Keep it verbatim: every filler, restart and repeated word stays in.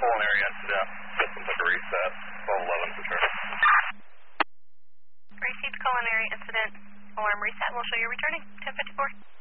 culinary incident. System took a reset. twelve eleven return. Received culinary incident. Alarm reset. We'll show you returning. ten fifty-four.